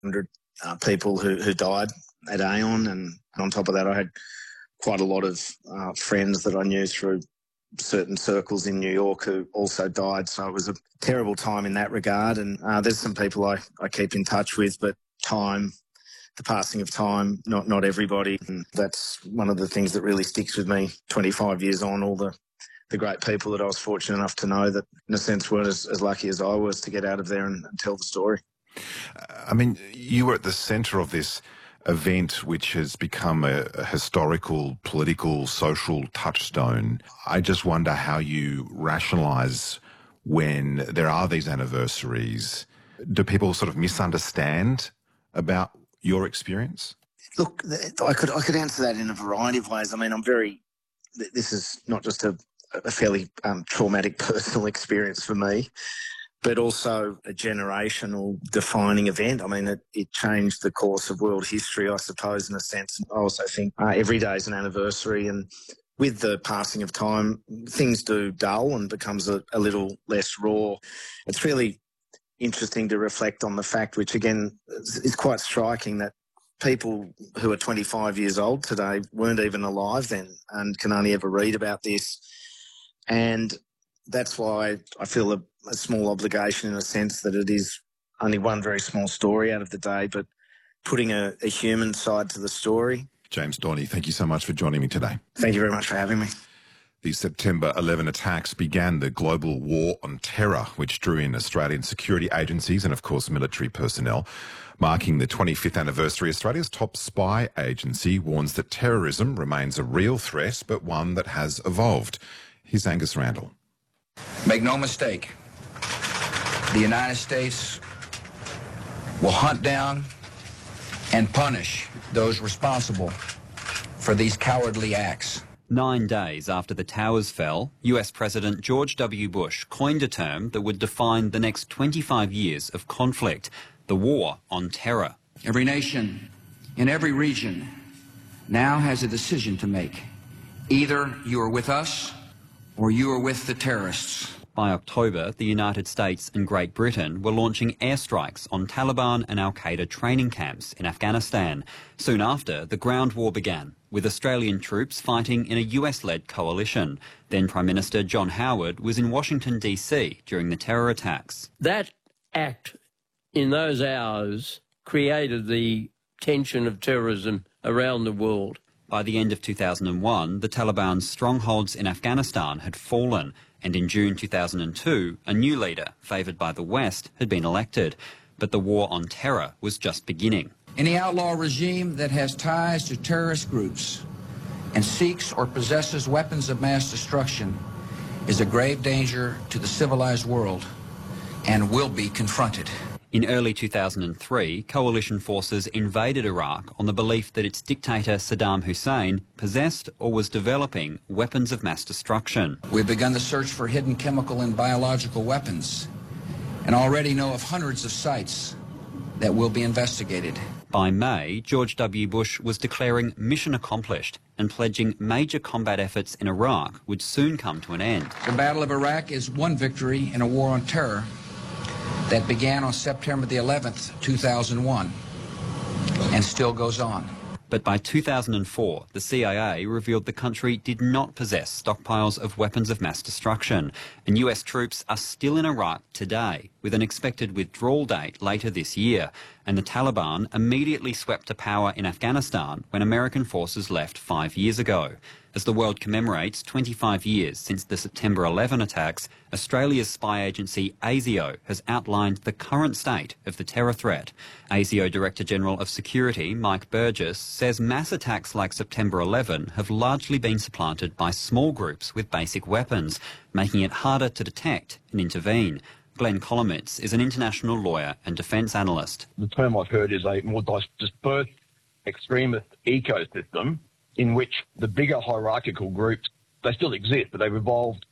100 people who died at Aon, and on top of that I had quite a lot of friends that I knew through certain circles in New York who also died. So it was a terrible time in that regard. And there's some people I keep in touch with, but the passing of time, not everybody. And that's one of the things that really sticks with me 25 years on, all the great people that I was fortunate enough to know that, in a sense, weren't as lucky as I was to get out of there and tell the story. I mean, you were at the centre of this event which has become a historical, political, social touchstone. I just wonder how you rationalise when there are these anniversaries. Do people sort of misunderstand about your experience? Look, I could answer that in a variety of ways. I mean, this is not just a fairly traumatic personal experience for me, but also a generational defining event. I mean, it changed the course of world history, I suppose, in a sense. I also think every day is an anniversary, and with the passing of time, things do dull and becomes a little less raw. It's really interesting to reflect on the fact, which again is quite striking, that people who are 25 years old today weren't even alive then and can only ever read about this. And that's why I feel a small obligation, in a sense, that it is only one very small story out of the day, but putting a human side to the story. James Dorney, thank you so much for joining me today. Thank you very much for having me. The September 11 attacks began the global war on terror, which drew in Australian security agencies and, of course, military personnel. Marking the 25th anniversary, Australia's top spy agency warns that terrorism remains a real threat, but one that has evolved. Here's Angus Randall. Make no mistake, the United States will hunt down and punish those responsible for these cowardly acts. 9 days after the towers fell, US President George W. Bush coined a term that would define the next 25 years of conflict, the war on terror. Every nation in every region now has a decision to make. Either you are with us or you are with the terrorists. By October, the United States and Great Britain were launching airstrikes on Taliban and al-Qaeda training camps in Afghanistan. Soon after, the ground war began, with Australian troops fighting in a US-led coalition. Then Prime Minister John Howard was in Washington, D.C. during the terror attacks. That act in those hours created the tension of terrorism around the world. By the end of 2001, the Taliban's strongholds in Afghanistan had fallen, and in June 2002, a new leader, favoured by the West, had been elected. But the war on terror was just beginning. Any outlaw regime that has ties to terrorist groups and seeks or possesses weapons of mass destruction is a grave danger to the civilized world and will be confronted. In early 2003, coalition forces invaded Iraq on the belief that its dictator Saddam Hussein possessed or was developing weapons of mass destruction. We've begun the search for hidden chemical and biological weapons and already know of hundreds of sites that will be investigated. By May, George W. Bush was declaring mission accomplished and pledging major combat efforts in Iraq would soon come to an end. The Battle of Iraq is one victory in a war on terror that began on September the 11th, 2001, and still goes on. But by 2004, the CIA revealed the country did not possess stockpiles of weapons of mass destruction, and US troops are still in Iraq today, with an expected withdrawal date later this year, and the Taliban immediately swept to power in Afghanistan when American forces left 5 years ago. As the world commemorates 25 years since the September 11 attacks, Australia's spy agency ASIO has outlined the current state of the terror threat. ASIO Director General of Security Mike Burgess says mass attacks like September 11 have largely been supplanted by small groups with basic weapons, making it harder to detect and intervene. Glenn Kolomitz is an international lawyer and defence analyst. The term I've heard is a more dispersed extremist ecosystem in which the bigger hierarchical groups, they still exist, but they've evolved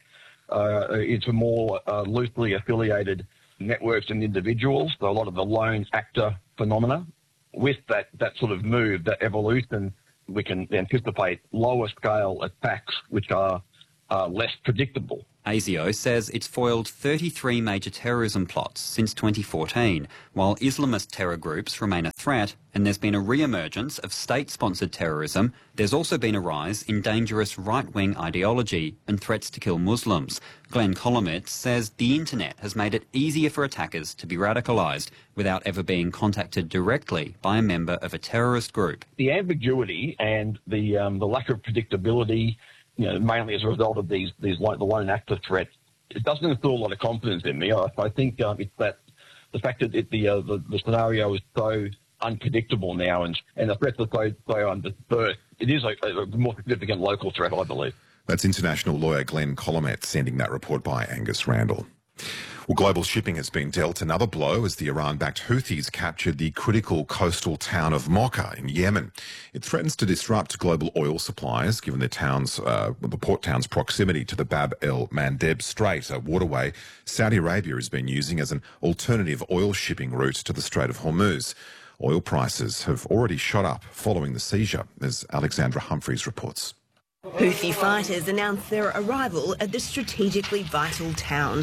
into more loosely affiliated networks and individuals. So a lot of the lone actor phenomena. With that sort of move, that evolution, we can anticipate lower scale attacks which are less predictable. ASIO says it's foiled 33 major terrorism plots since 2014, while Islamist terror groups remain a threat and there's been a re-emergence of state-sponsored terrorism. There's also been a rise in dangerous right-wing ideology and threats to kill Muslims. Glenn Colomitz says the internet has made it easier for attackers to be radicalised without ever being contacted directly by a member of a terrorist group. The ambiguity and the lack of predictability, mainly as a result of the lone actor threat, it doesn't instill a lot of confidence in me. I think it's that the fact that the scenario is so unpredictable now and the threats are so dispersed. It is a more significant local threat, I believe. That's international lawyer Glenn Colomet sending that report by Angus Randall. Well, global shipping has been dealt another blow as the Iran-backed Houthis captured the critical coastal town of Mocha in Yemen. It threatens to disrupt global oil supplies, given the port town's proximity to the Bab el-Mandeb Strait, a waterway Saudi Arabia has been using as an alternative oil shipping route to the Strait of Hormuz. Oil prices have already shot up following the seizure, as Alexandra Humphreys reports. Houthi fighters announced their arrival at the strategically vital town.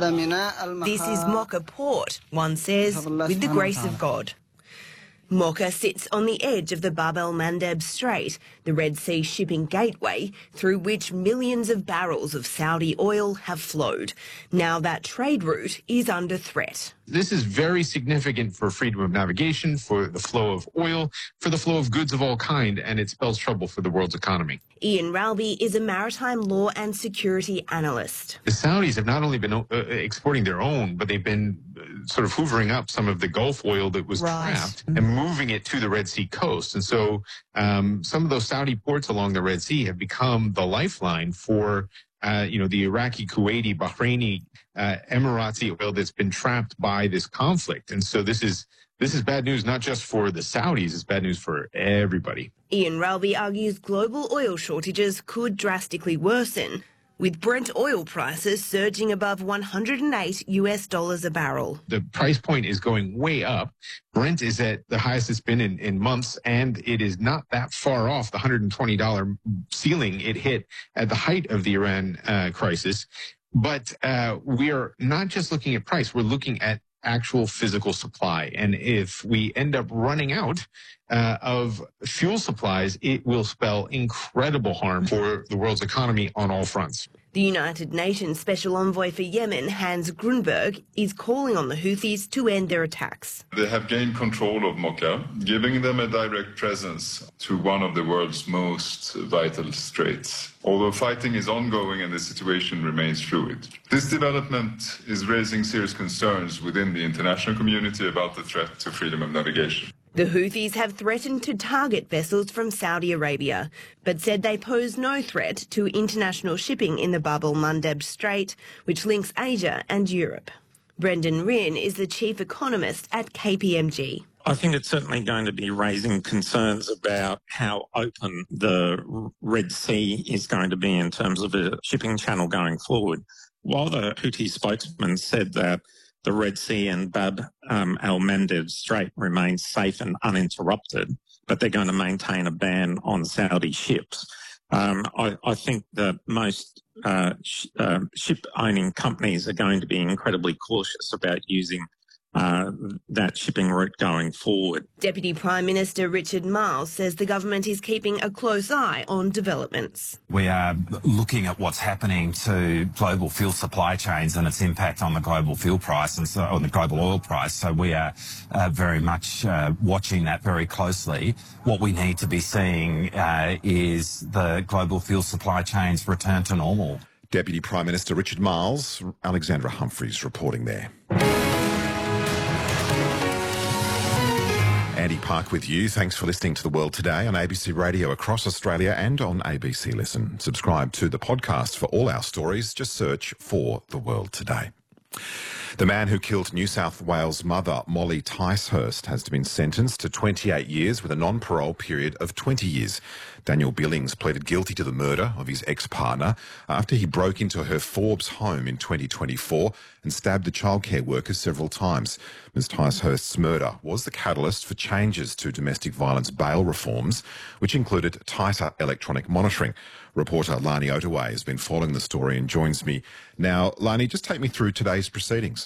This is Mocha Port, one says, with the grace of God. Mocha sits on the edge of the Bab el-Mandeb Strait, the Red Sea shipping gateway through which millions of barrels of Saudi oil have flowed. Now that trade route is under threat. This is very significant for freedom of navigation, for the flow of oil, for the flow of goods of all kind, and it spells trouble for the world's economy. Ian Ralby is a maritime law and security analyst. The Saudis have not only been exporting their own, but they've been sort of hoovering up some of the Gulf oil that was trapped and moving it to the Red Sea coast. And so some of those Saudi ports along the Red Sea have become the lifeline for the Iraqi, Kuwaiti, Bahraini, Emirati oil that's been trapped by this conflict. And so this is bad news, not just for the Saudis, it's bad news for everybody. Ian Ralby argues global oil shortages could drastically worsen, with Brent oil prices surging above $108 a barrel. The price point is going way up. Brent is at the highest it's been in months, and it is not that far off the $120 ceiling it hit at the height of the Iran crisis. But we are not just looking at price, we're looking at actual physical supply. And if we end up running out of fuel supplies, it will spell incredible harm for the world's economy on all fronts. The United Nations Special Envoy for Yemen, Hans Grunberg, is calling on the Houthis to end their attacks. They have gained control of Mocha, giving them a direct presence to one of the world's most vital straits. Although fighting is ongoing and the situation remains fluid. This development is raising serious concerns within the international community about the threat to freedom of navigation. The Houthis have threatened to target vessels from Saudi Arabia, but said they pose no threat to international shipping in the Bab el-Mandeb Strait, which links Asia and Europe. Brendan Rinn is the chief economist at KPMG. I think it's certainly going to be raising concerns about how open the Red Sea is going to be in terms of a shipping channel going forward. While the Houthi spokesman said that the Red Sea and Bab el-Mandeb Strait remains safe and uninterrupted, but they're going to maintain a ban on Saudi ships. I think that most ship-owning companies are going to be incredibly cautious about using that shipping route going forward. Deputy Prime Minister Richard Marles says the government is keeping a close eye on developments. We are looking at what's happening to global fuel supply chains and its impact on the global fuel price and so on the global oil price. So we are very much watching that very closely. What we need to be seeing is the global fuel supply chains return to normal. Deputy Prime Minister Richard Marles, Alexandra Humphreys reporting there. Andy Park with you. Thanks for listening to The World Today on ABC Radio across Australia and on ABC Listen. Subscribe to the podcast for all our stories. Just search for The World Today. The man who killed New South Wales mother Molly Ticehurst has been sentenced to 28 years with a non-parole period of 20 years. Daniel Billings pleaded guilty to the murder of his ex-partner after he broke into her Forbes home in 2024 and stabbed the childcare worker several times. Ms Ticehurst's murder was the catalyst for changes to domestic violence bail reforms, which included tighter electronic monitoring. Reporter Lani Otaway has been following the story and joins me now. Lani, just take me through today's proceedings.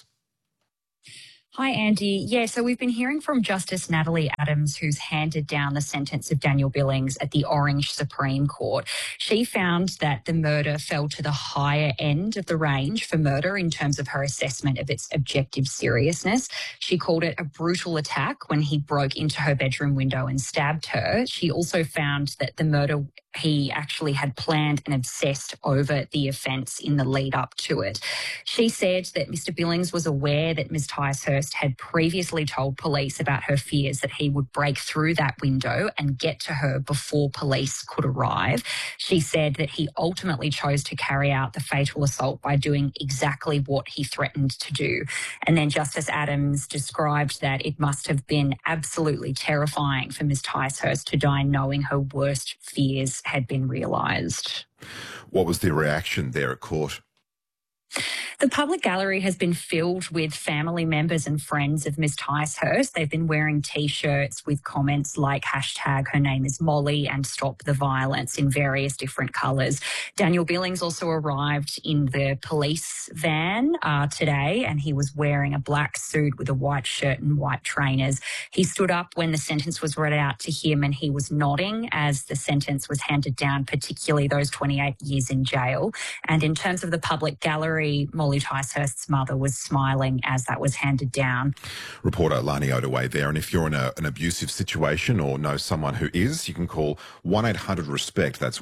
Hi, Andy. Yeah, so we've been hearing from Justice Natalie Adams, who's handed down the sentence of Daniel Billings at the Orange Supreme Court. She found that the murder fell to the higher end of the range for murder in terms of her assessment of its objective seriousness. She called it a brutal attack when he broke into her bedroom window and stabbed her. She also found that the murder, he actually had planned and obsessed over the offence in the lead up to it. She said that Mr Billings was aware that Ms Ticehurst had previously told police about her fears that he would break through that window and get to her before police could arrive. She said that he ultimately chose to carry out the fatal assault by doing exactly what he threatened to do. And then Justice Adams described that it must have been absolutely terrifying for Ms Ticehurst to die knowing her worst fears had been realised. What was the reaction there at court? The public gallery has been filled with family members and friends of Ms Ticehurst. They've been wearing T-shirts with comments like hashtag her name is Molly and stop the violence in various different colours. Daniel Billings also arrived in the police van today, and he was wearing a black suit with a white shirt and white trainers. He stood up when the sentence was read out to him, and he was nodding as the sentence was handed down, particularly those 28 years in jail. And in terms of the public gallery, Molly Ticehurst's mother was smiling as that was handed down. Reporter Lani Otaway there. And if you're in an abusive situation or know someone who is, you can call 1-800-RESPECT. That's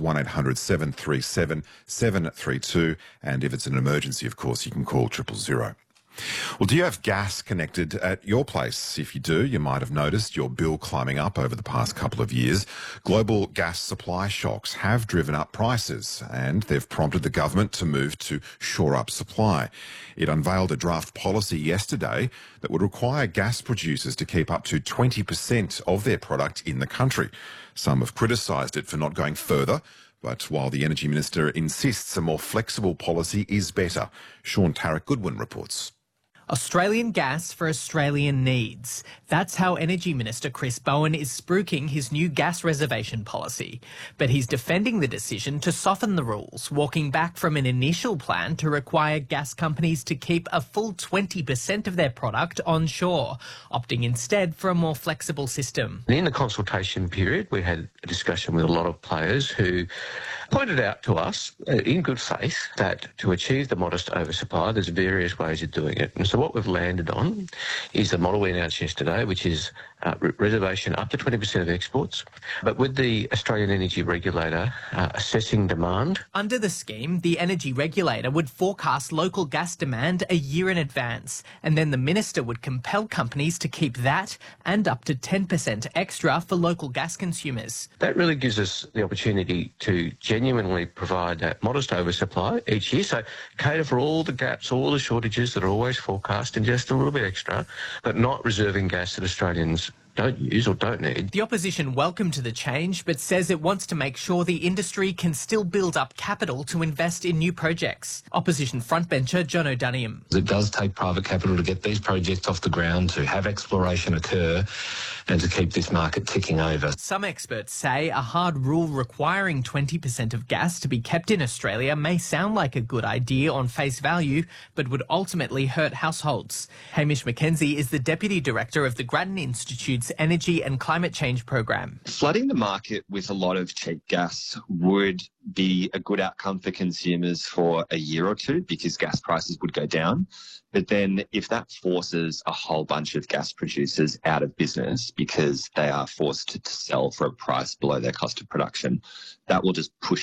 1-800-737-732. And if it's an emergency, of course, you can call 000. Well, do you have gas connected at your place? If you do, you might have noticed your bill climbing up over the past couple of years. Global gas supply shocks have driven up prices, and they've prompted the government to move to shore up supply. It unveiled a draft policy yesterday that would require gas producers to keep up to 20% of their product in the country. Some have criticised it for not going further, but while the Energy Minister insists a more flexible policy is better. Sean Tarrant-Goodwin reports. Australian gas for Australian needs. That's how Energy Minister Chris Bowen is spruiking his new gas reservation policy. But he's defending the decision to soften the rules, walking back from an initial plan to require gas companies to keep a full 20% of their product onshore, opting instead for a more flexible system. In the consultation period, we had a discussion with a lot of players who pointed out to us, in good faith, that to achieve the modest oversupply, there's various ways of doing it. And so what we've landed on is the model we announced yesterday, which is reservation up to 20% of exports, but with the Australian Energy Regulator assessing demand. Under the scheme, the Energy Regulator would forecast local gas demand a year in advance, and then the Minister would compel companies to keep that and up to 10% extra for local gas consumers. That really gives us the opportunity to genuinely provide that modest oversupply each year, so cater for all the gaps, all the shortages that are always forecast and just a little bit extra, but not reserving gas that Australians don't use or don't need. The opposition welcomed the change, but says it wants to make sure the industry can still build up capital to invest in new projects. Opposition frontbencher John O'Doniam. It does take private capital to get these projects off the ground, to have exploration occur and to keep this market ticking over. Some experts say a hard rule requiring 20% of gas to be kept in Australia may sound like a good idea on face value, but would ultimately hurt households. Hamish McKenzie is the Deputy Director of the Grattan Institute's Energy and Climate Change Program. Flooding the market with a lot of cheap gas would be a good outcome for consumers for a year or two because gas prices would go down. But then if that forces a whole bunch of gas producers out of business because they are forced to sell for a price below their cost of production, that will just push up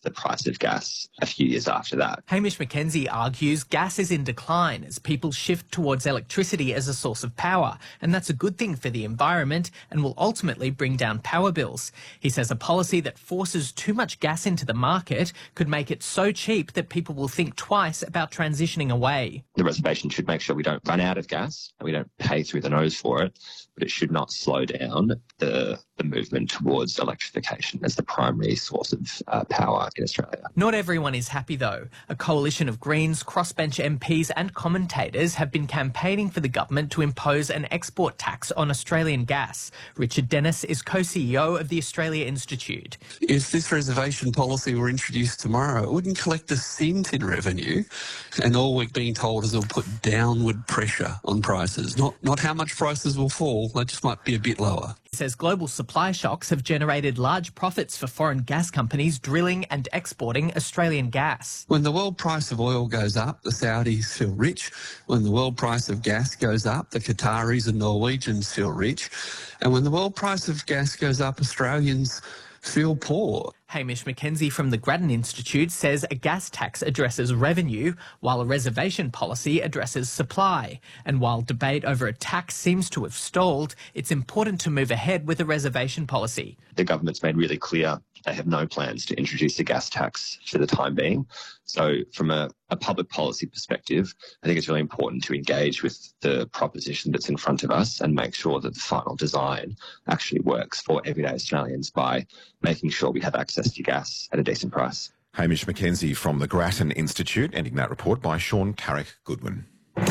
the price of gas a few years after that. Hamish McKenzie argues gas is in decline as people shift towards electricity as a source of power, and that's a good thing for the environment and will ultimately bring down power bills. He says a policy that forces too much gas into the market could make it so cheap that people will think twice about transitioning away. The reservation should make sure we don't run out of gas and we don't pay through the nose for it, but it should not slow down the movement towards electrification as the primary source of power in Australia. Not everyone is happy, though. A coalition of Greens, crossbench MPs and commentators have been campaigning for the government to impose an export tax on Australian gas. Richard Dennis is co-CEO of the Australia Institute. If this reservation policy were introduced tomorrow, it wouldn't collect a cent in revenue, and all we're being told is it'll put downward pressure on prices. Not how much prices will fall, they just might be a bit lower. He says global supply shocks have generated large profits for foreign gas companies drilling and exporting Australian gas. When the world price of oil goes up, the Saudis feel rich. When the world price of gas goes up, the Qataris and Norwegians feel rich. And when the world price of gas goes up, Australians feel poor. Hamish McKenzie from the Grattan Institute says a gas tax addresses revenue, while a reservation policy addresses supply. And while debate over a tax seems to have stalled, it's important to move ahead with a reservation policy. The government's made really clear they have no plans to introduce a gas tax for the time being. So from a public policy perspective, I think it's really important to engage with the proposition that's in front of us and make sure that the final design actually works for everyday Australians by making sure we have access to gas at a decent price. Hamish McKenzie from the Grattan Institute, ending that report by Sean Carrick-Goodwin.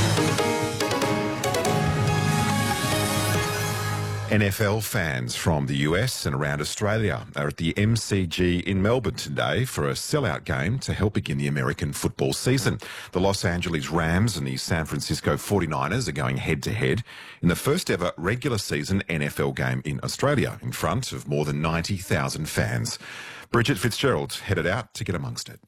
NFL fans from the US and around Australia are at the MCG in Melbourne today for a sellout game to help begin the American football season. The Los Angeles Rams and the San Francisco 49ers are going head-to-head in the first ever regular season NFL game in Australia in front of more than 90,000 fans. Bridget Fitzgerald headed out to get amongst it.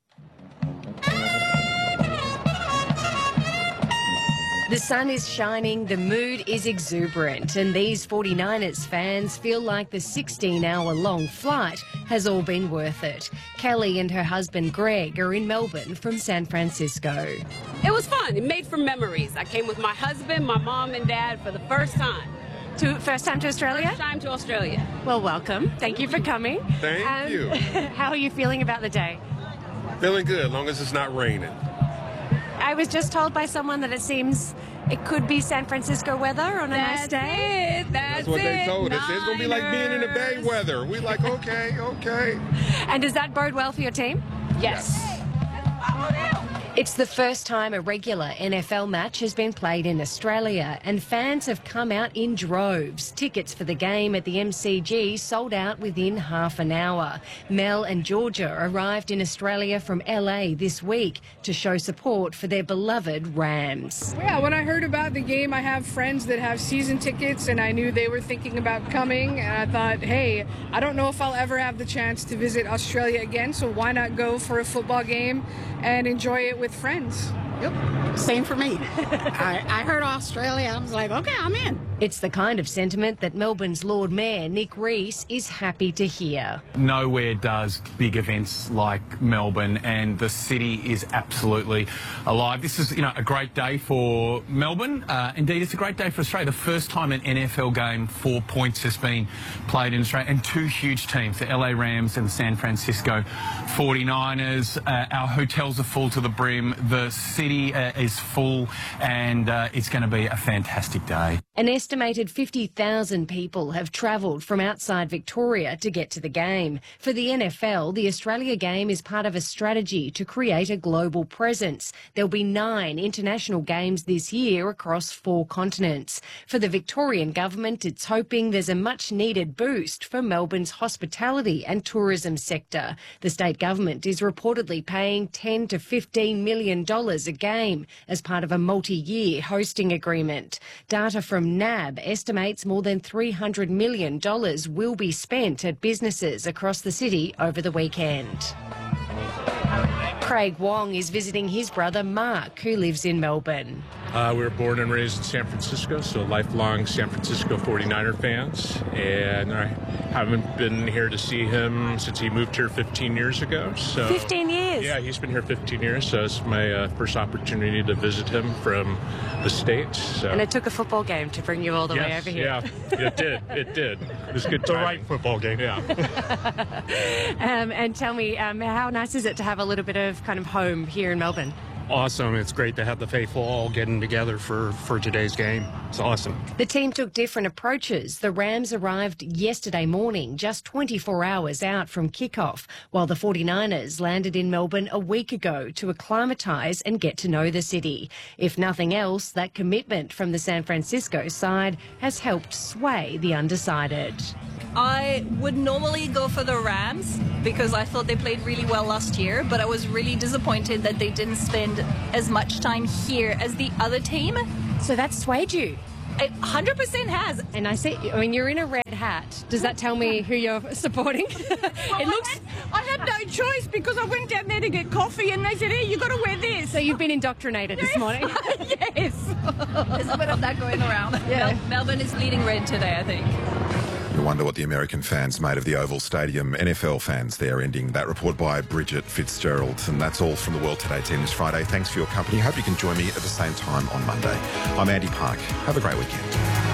The sun is shining, the mood is exuberant, and these 49ers fans feel like the 16-hour-long flight has all been worth it. Kelly and her husband Greg are in Melbourne from San Francisco. It was fun. It made for memories. I came with my husband, my mom and dad for the first time. First time to Australia? First time to Australia. Well, welcome. Thank you for coming. Thank you. How are you feeling about the day? Feeling good, as long as it's not raining. I was just told by someone that it seems it could be San Francisco weather on a nice day. That's what they told us. It's going to be like being in the Bay weather. We're like, okay. And does that bode well for your team? Yes. It's the first time a regular NFL match has been played in Australia, and fans have come out in droves. Tickets for the game at the MCG sold out within half an hour. Mel and Georgia arrived in Australia from LA this week to show support for their beloved Rams. Yeah, when I heard about the game, I have friends that have season tickets, and I knew they were thinking about coming, and I thought, hey, I don't know if I'll ever have the chance to visit Australia again, so why not go for a football game and enjoy it with friends? Yep, same for me. I heard Australia, I was like, okay, I'm in. It's the kind of sentiment that Melbourne's Lord Mayor, Nick Rees, is happy to hear. Nowhere does big events like Melbourne, and the city is absolutely alive. This is, a great day for Melbourne. Indeed, it's a great day for Australia. The first time an NFL game, 4 points, has been played in Australia, and two huge teams, the LA Rams and the San Francisco 49ers. Our hotels are full to the brim. The city is full, and it's going to be a fantastic day. An estimated 50,000 people have travelled from outside Victoria to get to the game. For the NFL, the Australia game is part of a strategy to create a global presence. There'll be 9 international games this year across 4 continents. For the Victorian government, it's hoping there's a much-needed boost for Melbourne's hospitality and tourism sector. The state government is reportedly paying $10 to $15 million a game as part of a multi-year hosting agreement. Data from NAB estimates more than $300 million will be spent at businesses across the city over the weekend. Craig Wong is visiting his brother Mark, who lives in Melbourne. We were born and raised in San Francisco, so lifelong San Francisco 49er fans. And I haven't been here to see him since he moved here 15 years ago. So 15 years? Yeah, he's been here 15 years, so it's my first opportunity to visit him from the States. So. And it took a football game to bring you all the way over here. Yeah, it did. It did. It was good timing. The right football game. Yeah. And tell me, how nice is it to have a little bit of kind of home here in Melbourne? Awesome. It's great to have the faithful all getting together for today's game. It's awesome. The team took different approaches. The Rams arrived yesterday morning, just 24 hours out from kickoff, while the 49ers landed in Melbourne a week ago to acclimatise and get to know the city. If nothing else, that commitment from the San Francisco side has helped sway the undecided. I would normally go for the Rams because I thought they played really well last year, but I was really disappointed that they didn't spend as much time here as the other team. So that swayed you? It 100% has. And I mean, you're in a red hat. Does that tell me who you're supporting? I had no choice because I went down there to get coffee and they said, hey, you got to wear this. So you've been indoctrinated this morning? Yes. There's a bit of that going around. Yeah. Melbourne is bleeding red today, I think. You wonder what the American fans made of the Oval Stadium. NFL fans there ending that report by Bridget Fitzgerald. And that's all from the World Today team this Friday. Thanks for your company. Hope you can join me at the same time on Monday. I'm Andy Park. Have a great weekend.